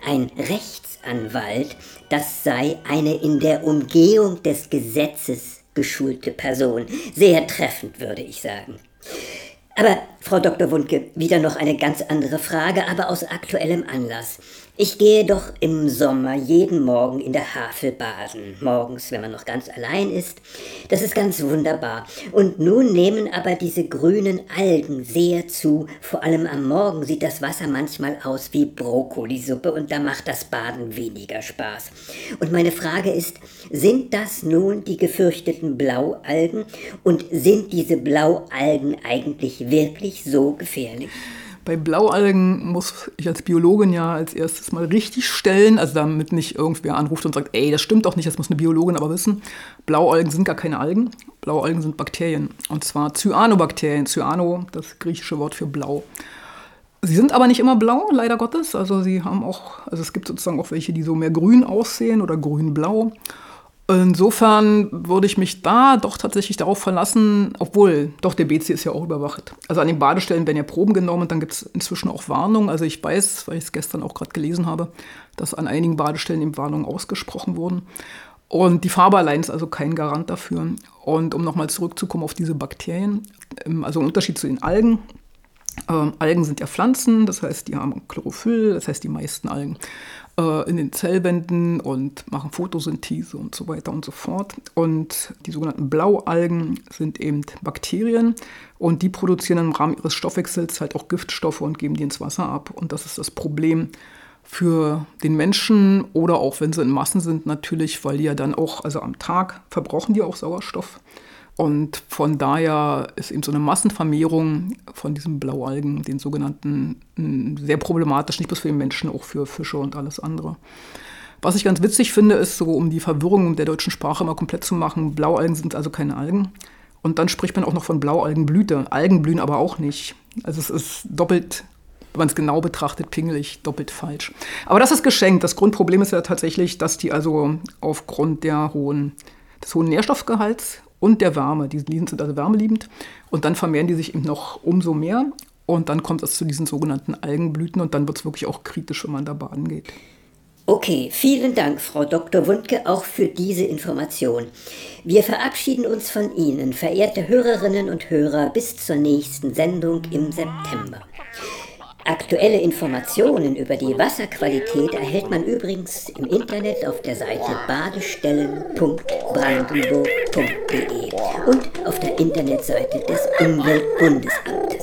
ein Rechtsanwalt, das sei eine in der Umgehung des Gesetzes geschulte Person. Sehr treffend, würde ich sagen. Aber, Frau Dr. Wundke, wieder noch eine ganz andere Frage, aber aus aktuellem Anlass. Ich gehe doch im Sommer jeden Morgen in der Havel baden, morgens, wenn man noch ganz allein ist. Das ist ganz wunderbar. Und nun nehmen aber diese grünen Algen sehr zu. Vor allem am Morgen sieht das Wasser manchmal aus wie Brokkolisuppe und da macht das Baden weniger Spaß. Und meine Frage ist, sind das nun die gefürchteten Blaualgen und sind diese Blaualgen eigentlich wirklich so gefährlich? Bei Blaualgen muss ich als Biologin ja als erstes mal richtig stellen, also damit nicht irgendwer anruft und sagt, ey, das stimmt doch nicht, das muss eine Biologin aber wissen. Blaualgen sind gar keine Algen, Blaualgen sind Bakterien, und zwar Cyanobakterien. Cyano, das griechische Wort für blau. Sie sind aber nicht immer blau, leider Gottes, also es gibt sozusagen auch welche, die so mehr grün aussehen oder grün-blau. Insofern würde ich mich da doch tatsächlich darauf verlassen, obwohl, doch, der BC ist ja auch überwacht. Also an den Badestellen werden ja Proben genommen und dann gibt es inzwischen auch Warnungen. Also ich weiß, weil ich es gestern auch gerade gelesen habe, dass an einigen Badestellen eben Warnungen ausgesprochen wurden. Und die Farbe allein ist also kein Garant dafür. Und um nochmal zurückzukommen auf diese Bakterien, also im Unterschied zu den Algen. Algen sind ja Pflanzen, das heißt, die haben Chlorophyll, das heißt, die meisten Algen in den Zellwänden und machen Photosynthese und so weiter und so fort. Und die sogenannten Blaualgen sind eben Bakterien und die produzieren im Rahmen ihres Stoffwechsels halt auch Giftstoffe und geben die ins Wasser ab. Und das ist das Problem für den Menschen oder auch, wenn sie in Massen sind, natürlich, weil die ja dann auch, also am Tag verbrauchen die auch Sauerstoff. Und von daher ist eben so eine Massenvermehrung von diesen Blaualgen, den sogenannten, sehr problematisch, nicht bloß für den Menschen, auch für Fische und alles andere. Was ich ganz witzig finde, ist so, um die Verwirrung der deutschen Sprache mal komplett zu machen, Blaualgen sind also keine Algen. Und dann spricht man auch noch von Blaualgenblüte. Algen blühen aber auch nicht. Also es ist doppelt, wenn man es genau betrachtet, pingelig, doppelt falsch. Aber das ist geschenkt. Das Grundproblem ist ja tatsächlich, dass die also aufgrund des hohen Nährstoffgehalts und der Wärme, die sind also wärmeliebend, und dann vermehren die sich eben noch umso mehr und dann kommt es zu diesen sogenannten Algenblüten und dann wird es wirklich auch kritisch, wenn man da baden geht. Okay, vielen Dank, Frau Dr. Wundke, auch für diese Information. Wir verabschieden uns von Ihnen, verehrte Hörerinnen und Hörer, bis zur nächsten Sendung im September. Aktuelle Informationen über die Wasserqualität erhält man übrigens im Internet auf der Seite badestellen.brandenburg.de und auf der Internetseite des Umweltbundesamtes.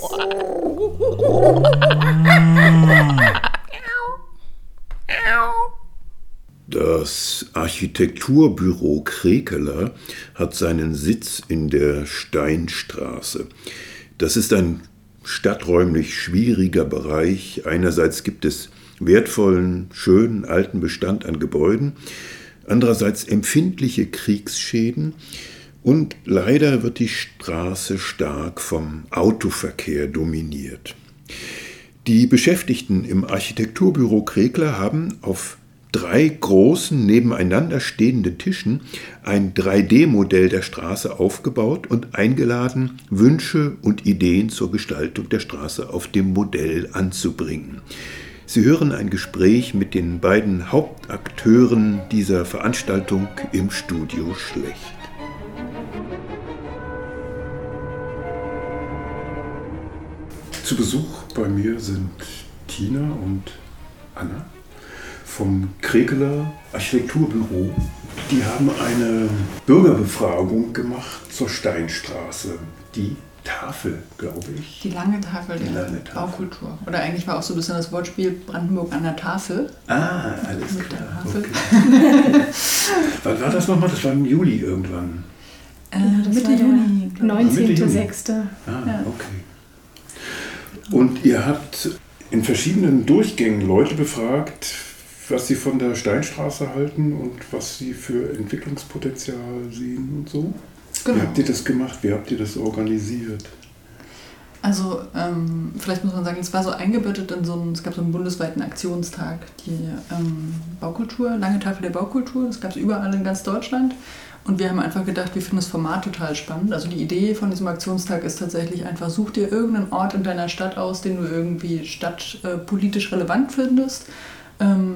Das Architekturbüro Krekeler hat seinen Sitz in der Steinstraße. Das ist ein stadträumlich schwieriger Bereich. Einerseits gibt es wertvollen, schönen, alten Bestand an Gebäuden, andererseits empfindliche Kriegsschäden und leider wird die Straße stark vom Autoverkehr dominiert. Die Beschäftigten im Architekturbüro Krekeler haben auf 3 großen nebeneinander stehenden Tischen ein 3D-Modell der Straße aufgebaut und eingeladen, Wünsche und Ideen zur Gestaltung der Straße auf dem Modell anzubringen. Sie hören ein Gespräch mit den beiden Hauptakteuren dieser Veranstaltung im Studio Schlecht. Zu Besuch bei mir sind Tina und Anna vom Krekeler Architekturbüro. Die haben eine Bürgerbefragung gemacht zur Steinstraße. Die Tafel, glaube ich. Die lange Tafel der Baukultur. Oder eigentlich war auch so ein bisschen das Wortspiel Brandenburg an der Tafel. Ah, alles mit klar. Der Tafel. Okay. Wann war das nochmal? Das war im Juli irgendwann. Mitte Juni. 19.06. Ah, okay. Und ihr habt in verschiedenen Durchgängen Leute befragt, was sie von der Steinstraße halten und was sie für Entwicklungspotenzial sehen und so. Genau. Wie habt ihr das gemacht? Wie habt ihr das organisiert? Also vielleicht muss man sagen, es war so eingebettet in es gab so einen bundesweiten Aktionstag, die Baukultur, lange Tafel der Baukultur, das gab es überall in ganz Deutschland. Und wir haben einfach gedacht, wir finden das Format total spannend. Also die Idee von diesem Aktionstag ist tatsächlich einfach, such dir irgendeinen Ort in deiner Stadt aus, den du irgendwie stadtpolitisch relevant findest.